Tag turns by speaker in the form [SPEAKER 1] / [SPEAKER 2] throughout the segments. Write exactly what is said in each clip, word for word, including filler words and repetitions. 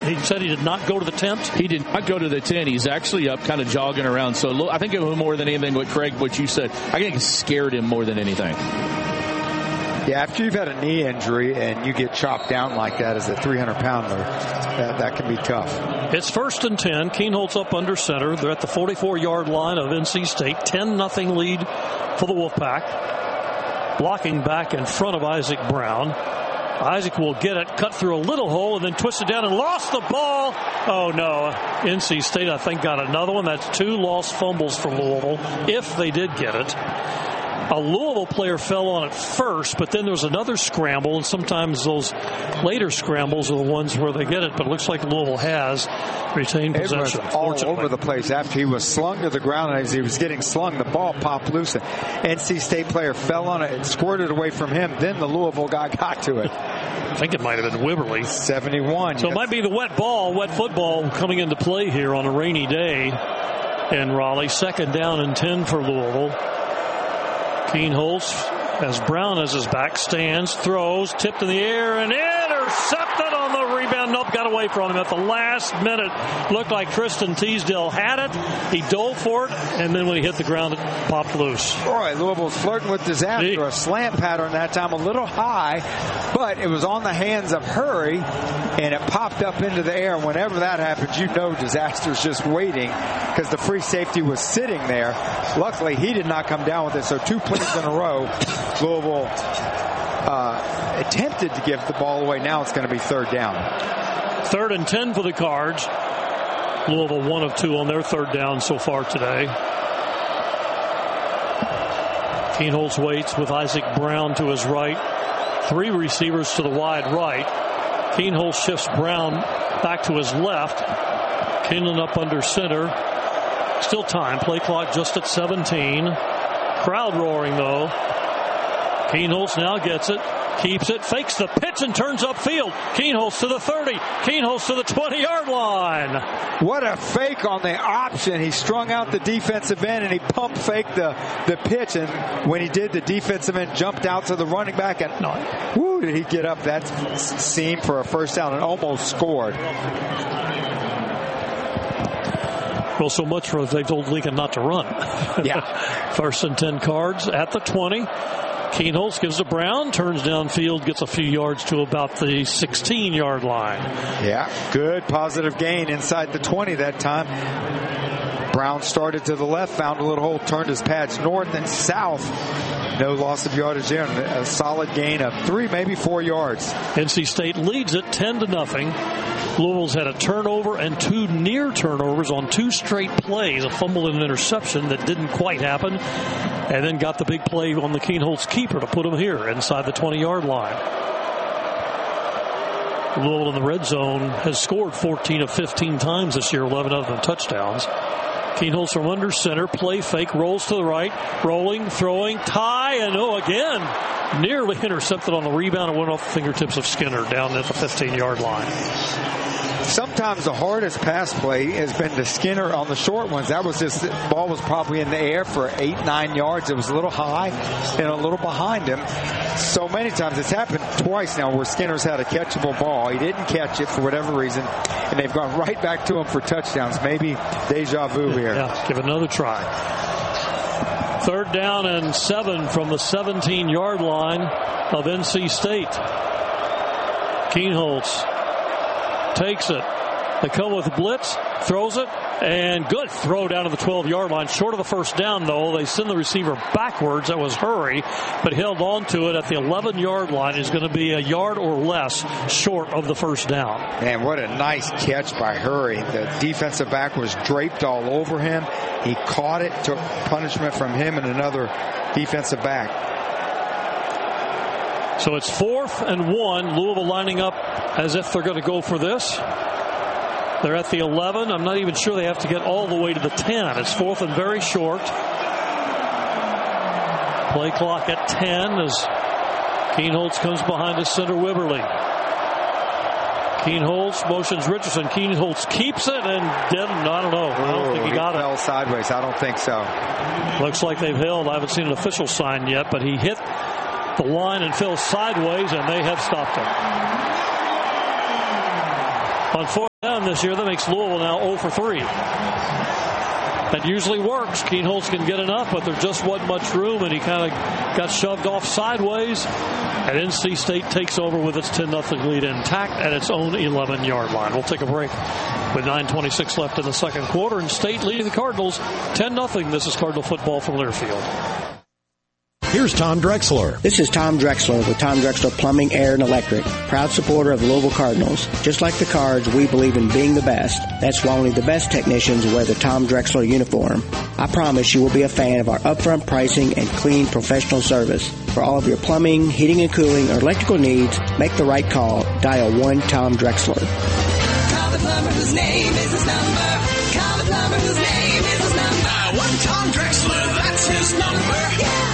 [SPEAKER 1] he said he did not go to the tent?
[SPEAKER 2] He did not go to the tent. He's actually up kind of jogging around. So I think it was more than anything what Craig, what you said. I think it scared him more than anything.
[SPEAKER 3] Yeah, after you've had a knee injury and you get chopped down like that as a three hundred pounder, that, that can be tough.
[SPEAKER 1] It's first and ten. Kienholz up under center. They're at the forty-four yard line of N C State. ten nothing lead for the Wolfpack. Blocking back in front of Isaac Brown. Isaac will get it, cut through a little hole, and then twist it down and lost the ball. Oh, no. N C State, I think, got another one. That's two lost fumbles for Louisville, if they did get it. A Louisville player fell on it first, but then there was another scramble, and sometimes those later scrambles are the ones where they get it, but it looks like Louisville has retained possession.
[SPEAKER 3] It was all over the place. After he was slung to the ground, and as he was getting slung, the ball popped loose. N C State player fell on it and squirted away from him. Then the Louisville guy got to it.
[SPEAKER 1] I think it might have been Wibberley.
[SPEAKER 3] seventy-one.
[SPEAKER 1] So it might be the wet ball, wet football coming into play here on a rainy day in Raleigh. Second down and ten for Louisville. Kienholz, as Brown as his back, stands, throws, tipped in the air, and intercepted on the rebound. Nope, got away from him at the last minute. Looked like Tristan Teasdale had it. He dove for it, and then when he hit the ground, it popped loose.
[SPEAKER 3] Boy, Louisville's flirting with disaster.
[SPEAKER 1] Gee.
[SPEAKER 3] A slant pattern that time, a little high, but it was on the hands of Hurry, and it popped up into the air. And whenever that happens, you know disaster's just waiting because the free safety was sitting there. Luckily, he did not come down with it, so two plays in a row, Louisville uh, attempted to give the ball away. Now it's going to be third down.
[SPEAKER 1] Third and ten for the Cards. Louisville one of two on their third down so far today. Kienholz waits with Isaac Brown to his right. Three receivers to the wide right. Kienholz shifts Brown back to his left. Kinlan up under center. Still time. Play clock just at seventeen. Crowd roaring though. Kienholz now gets it. Keeps it, fakes the pitch, and turns upfield. Kienholz to the thirty. Kienholz to the twenty yard line.
[SPEAKER 3] What a fake on the option. He strung out the defensive end, and he pump faked the, the pitch. And when he did, the defensive end jumped out to the running back. And no, whoo, did he get up that seam for a first down and almost scored.
[SPEAKER 1] Well, so much for they told Lincoln not to run.
[SPEAKER 3] Yeah.
[SPEAKER 1] First and ten Cards at the twenty. Kienholz gives to Brown, turns downfield, gets a few yards to about the sixteen yard line.
[SPEAKER 3] Yeah, good positive gain inside the twenty that time. Brown started to the left, found a little hole, turned his pads north and south. No loss of yardage there. A solid gain of three, maybe four yards.
[SPEAKER 1] N C State leads it ten to nothing. Louisville's had a turnover and two near turnovers on two straight plays, a fumble and an interception that didn't quite happen, and then got the big play on the Kienholz keeper to put him here inside the twenty yard line. Louisville in the red zone has scored fourteen of fifteen times this year, eleven of them touchdowns. Kienholz from under center, play fake, rolls to the right, rolling, throwing, tie, and oh, again, nearly intercepted on the rebound and went off the fingertips of Skinner down at the fifteen yard line.
[SPEAKER 3] Sometimes the hardest pass play has been to Skinner on the short ones. That was just, the ball was probably in the air for eight, nine yards. It was a little high and a little behind him. So many times, it's happened twice now where Skinner's had a catchable ball. He didn't catch it for whatever reason, and they've gone right back to him for touchdowns. Maybe deja vu here.
[SPEAKER 1] Yeah, give it another try. Third down and seven from the seventeen yard line of N C State. Kienholz takes it. They come with a blitz, throws it, and good throw down to the twelve yard line. Short of the first down, though. They send the receiver backwards. That was Hurry, but held on to it at the eleven yard line. Is going to be a yard or less short of the first down.
[SPEAKER 3] Man, what a nice catch by Hurry. The defensive back was draped all over him. He caught it, took punishment from him and another defensive back.
[SPEAKER 1] So it's fourth and one. Louisville lining up as if they're going to go for this. They're at the eleven. I'm not even sure they have to get all the way to the ten. It's fourth and very short. Play clock at ten as Kienholz comes behind his center, Wibberley. Kienholz motions Richardson. Kienholz keeps it and didn't. I don't know. I don't
[SPEAKER 3] oh,
[SPEAKER 1] think he got
[SPEAKER 3] he
[SPEAKER 1] it.
[SPEAKER 3] Fell sideways. I don't think so.
[SPEAKER 1] Looks like they've held. I haven't seen an official sign yet, but he hit the line and fell sideways, and they have stopped him. On fourth down this year, that makes Louisville now oh for three. That usually works. Kienholz can get enough, but there just wasn't much room, and he kind of got shoved off sideways. And N C State takes over with its ten nothing lead intact at its own eleven-yard line. We'll take a break with nine twenty-six left in the second quarter, and State leading the Cardinals ten nothing. This is Cardinal football from Learfield.
[SPEAKER 4] Here's Tom Drexler.
[SPEAKER 5] This is Tom Drexler with Tom Drexler Plumbing, Air, and Electric. Proud supporter of the Louisville Cardinals. Just like the Cards, we believe in being the best. That's why only the best technicians wear the Tom Drexler uniform. I promise you will be a fan of our upfront pricing and clean professional service. For all of your plumbing, heating and cooling, or electrical needs, make the right call. Dial one Tom Drexler.
[SPEAKER 6] Call the plumber whose name is his number. Call the plumber whose name is his number. Dial one Tom Drexler, that's his number. Yeah.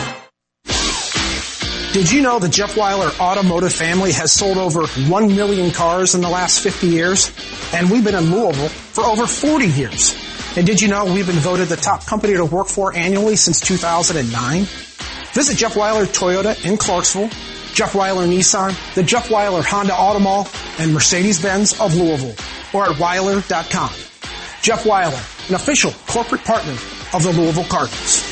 [SPEAKER 7] Did you know the Jeff Weiler Automotive family has sold over one million cars in the last fifty years? And we've been in Louisville for over forty years. And did you know we've been voted the top company to work for annually since two thousand nine? Visit Jeff Weiler Toyota in Clarksville, Jeff Weiler Nissan, the Jeff Weiler Honda Auto Mall, and Mercedes-Benz of Louisville, or at weiler dot com. Jeff Weiler, an official corporate partner of the Louisville Cardinals.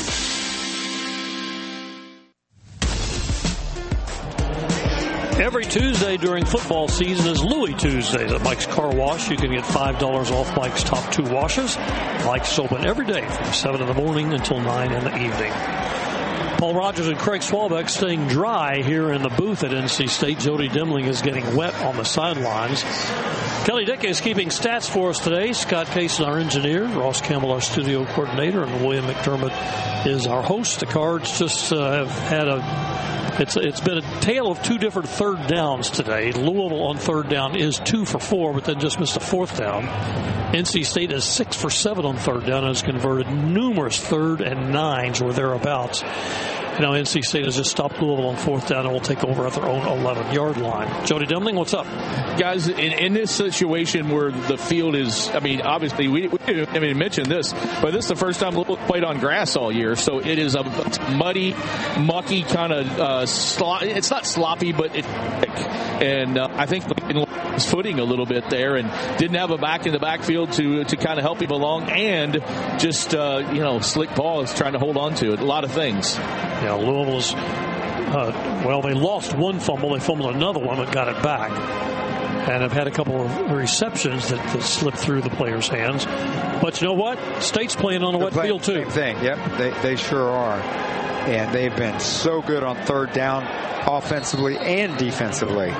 [SPEAKER 1] Every Tuesday during football season is Louie Tuesdays at Mike's Car Wash. You can get five dollars off Mike's top two washes. Mike's open every day from seven in the morning until nine in the evening. Paul Rogers and Craig Swalbeck staying dry here in the booth at N C State. Jody Demling is getting wet on the sidelines. Kelly Dick is keeping stats for us today. Scott Cason, our engineer. Ross Campbell, our studio coordinator. And William McDermott is our host. The Cards just uh, have had a... It's it's been a tale of two different third downs today. Louisville on third down is two for four, but then just missed a fourth down. N C State is six for seven on third down and has converted numerous third and nines or thereabouts. Now N C State has just stopped Louisville on fourth down and will take over at their own eleven-yard line. Jody Demling, what's up?
[SPEAKER 2] Guys, in, in this situation where the field is, I mean, obviously, we, we didn't even mention this, but this is the first time Louisville played on grass all year, so it is a muddy, mucky kind of, uh, slop, it's not sloppy, but it's thick. And uh, I think his footing a little bit there and didn't have a back in the backfield to to kind of help him along, and just, uh, you know, slick ball is trying to hold on to it. A lot of things.
[SPEAKER 1] Yeah, Louisville's, uh, well, they lost one fumble. They fumbled another one but got it back. And have had a couple of receptions that, that slipped through the players' hands. But you know what? State's playing on a wet field, too.
[SPEAKER 3] Same thing. Yep, they, they sure are. And they've been so good on third down offensively and defensively.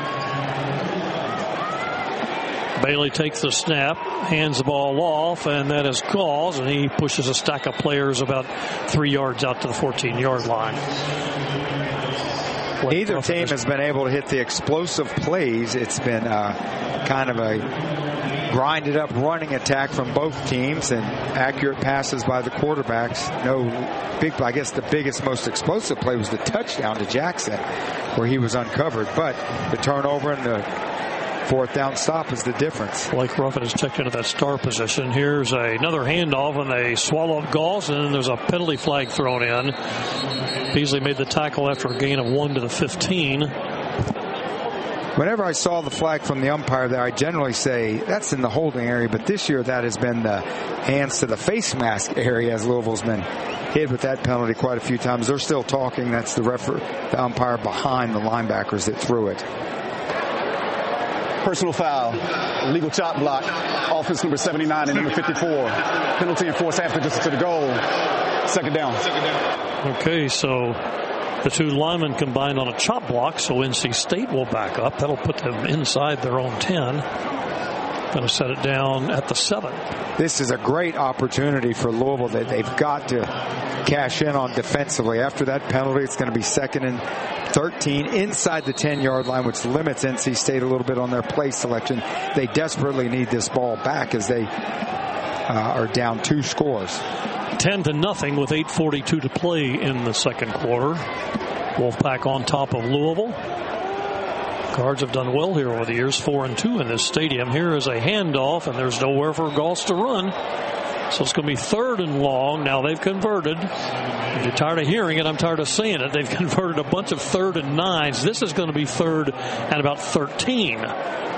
[SPEAKER 1] Bailey takes the snap, hands the ball off, and that is calls, and he pushes a stack of players about three yards out to the fourteen-yard line.
[SPEAKER 3] Neither team has been able to hit the explosive plays. It's been uh, kind of a grinded up running attack from both teams and accurate passes by the quarterbacks. No big, I guess the biggest, most explosive play was the touchdown to Jackson where he was uncovered. But the turnover and the fourth down stop is the difference.
[SPEAKER 1] Blake Ruffin has checked into that star position. Here's a, another handoff, and they swallow up Gauss, and there's a penalty flag thrown in. Beasley made the tackle after a gain of one to the fifteen.
[SPEAKER 3] Whenever I saw the flag from the umpire there, I generally say that's in the holding area, but this year that has been the hands to the face mask area as Louisville's been hit with that penalty quite a few times. They're still talking. That's the referee, the umpire behind the linebackers that threw it.
[SPEAKER 8] Personal foul, illegal chop block, offense number seventy-nine and number fifty-four. Penalty enforced after distance to the goal. Second down.
[SPEAKER 1] Okay, so the two linemen combined on a chop block, so N C State will back up. That'll put them inside their own ten. Going to set it down at the seven.
[SPEAKER 3] This is a great opportunity for Louisville that they've got to cash in on defensively. After that penalty, it's going to be second and thirteen inside the ten-yard line, which limits N C State a little bit on their play selection. They desperately need this ball back as they uh, are down two scores.
[SPEAKER 1] ten to nothing with eight forty-two to play in the second quarter. Wolfpack on top of Louisville. Cards have done well here over the years, four and two in this stadium. Here is a handoff, and there's nowhere for Gauss to run. So it's going to be third and long. Now they've converted. If you're tired of hearing it, I'm tired of saying it. They've converted a bunch of third and nines. This is going to be third and about thirteen.